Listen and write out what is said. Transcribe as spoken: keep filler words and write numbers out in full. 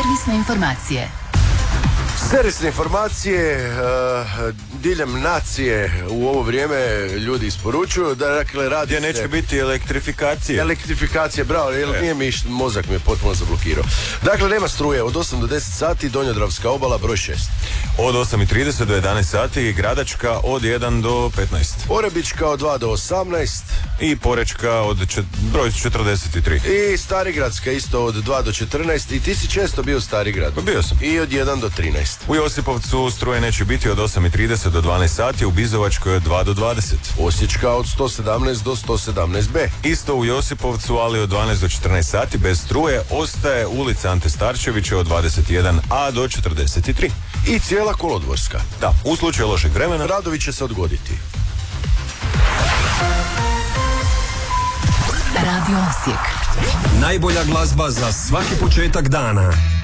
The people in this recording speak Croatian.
Servisne informacije. Servisne informacije uh, diljem nacije u ovo vrijeme ljudi isporučuju da dakle radi gdje neće se... biti elektrifikacije. Elektrifikacije, bravo, jer e. nije mi iš, mozak mi je potpuno zablokirao. Dakle, nema struje od osam do deset sati, Donjodravska obala broj šest. Od osam i trideset do jedanaest sati, Gradačka od jedan do petnaest. Orebička od dva do osamnaest. I Porečka od čet, broj četrdeset tri. I Starigradska isto od dva do četrnaest. I ti si često bio u Starigradu. Pa bio sam. I od jedan do trinaest. U Josipovcu struje neće biti od osam i trideset do dvanaest sati, u Bizovačkoj od dva do dvadeset. Osječka od sto sedamnaest do sto sedamnaest be. Isto u Josipovcu, ali od dvanaest do četrnaest sati bez struje ostaje ulica Ante Starčevića od dvadeset jedan a do četrdeset tri. I cijela kolodvorska. Da, u slučaju lošeg vremena radovi će se odgoditi. Radio Osijek. Najbolja glazba za svaki početak dana.